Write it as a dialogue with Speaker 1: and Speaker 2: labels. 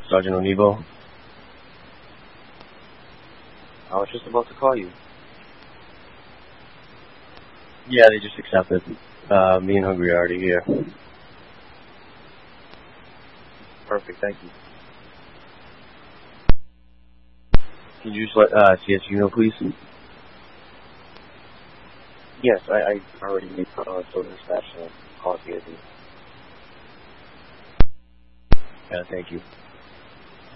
Speaker 1: Sergeant Onivo.
Speaker 2: I was just about to call you.
Speaker 1: Yeah, they just accepted. Me and Hungry are already here.
Speaker 2: Perfect, thank you.
Speaker 1: Can you just let CSU know, please?
Speaker 2: Yes, I already made so dispatch call CSU.
Speaker 1: Yeah, thank you.